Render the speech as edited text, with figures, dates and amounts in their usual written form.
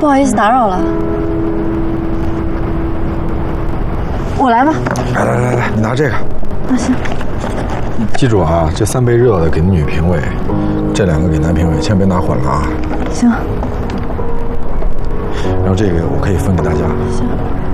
不好意思打扰了，我来吧。 来，你拿这个。 那行。 记住啊，这3杯热的给女评委，这2个给男评委，千万别拿混了啊。 行。 然后这个我可以分给大家。 行。